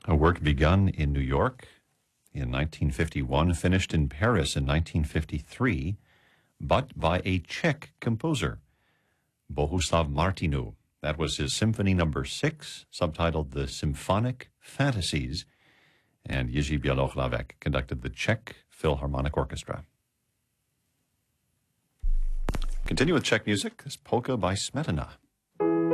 A work begun in New York in 1951, finished in Paris in 1953, but by a Czech composer, Bohuslav Martinu. That was his Symphony No. 6, subtitled The Symphonic Fantasies, and Jiří Bělohlavek conducted the Czech Philharmonic Orchestra. Continue with Czech music, this polka by Smetana.